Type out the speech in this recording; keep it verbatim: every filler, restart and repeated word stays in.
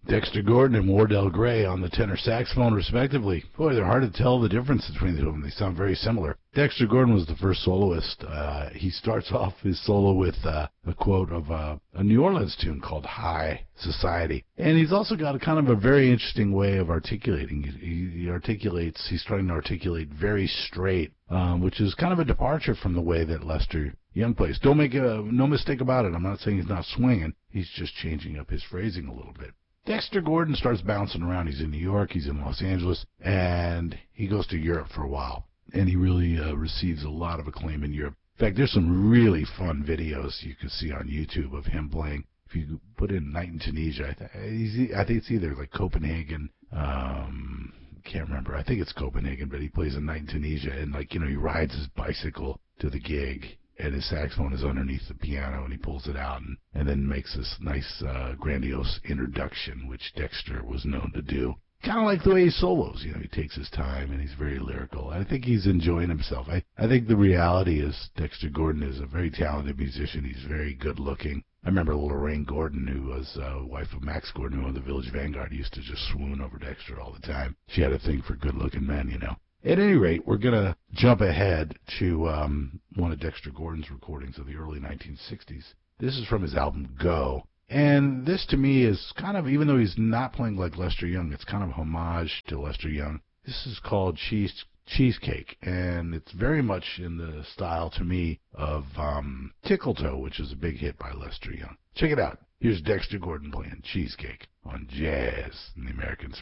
Dexter Gordon and Wardell Gray on the tenor saxophone, respectively. Boy, they're hard to tell the difference between the two of them. They sound very similar. Dexter Gordon was the first soloist. Uh, he starts off his solo with uh, a quote of uh, a New Orleans tune called High Society. And he's also got a kind of a very interesting way of articulating. He, he articulates, he's trying to articulate very straight, um, which is kind of a departure from the way that Lester Young plays. Don't make a, no mistake about it. I'm not saying he's not swinging. He's just changing up his phrasing a little bit. Dexter Gordon starts bouncing around. He's in New York, he's in Los Angeles, and he goes to Europe for a while. And he really uh, receives a lot of acclaim in Europe. In fact, there's some really fun videos you can see on YouTube of him playing. If you put in Night in Tunisia, I, th- I think it's either like Copenhagen, um, can't remember. I think it's Copenhagen, but he plays a Night in Tunisia, and like, you know, he rides his bicycle to the gig, and his saxophone is underneath the piano, and he pulls it out and, and then makes this nice, uh, grandiose introduction, which Dexter was known to do. Kind of like the way he solos, you know, he takes his time, and he's very lyrical. I think he's enjoying himself. I, I think the reality is Dexter Gordon is a very talented musician. He's very good-looking. I remember Lorraine Gordon, who was uh, wife of Max Gordon, who owned the Village Vanguard, used to just swoon over Dexter all the time. She had a thing for good-looking men, you know. At any rate, we're going to jump ahead to um, one of Dexter Gordon's recordings of the early nineteen sixties. This is from his album Go. And this, to me, is kind of, even though he's not playing like Lester Young, it's kind of a homage to Lester Young. This is called Cheese Cheesecake, and it's very much in the style, to me, of um, Tickletoe, which is a big hit by Lester Young. Check it out. Here's Dexter Gordon playing Cheesecake on Jazz in the American